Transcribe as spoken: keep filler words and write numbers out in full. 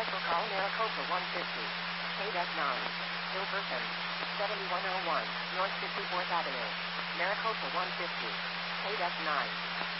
Cancel call Maricopa one fifty. K nine. Gilberton. seventy-one oh one North fifty-fourth Avenue. Maricopa one fifty. K nine.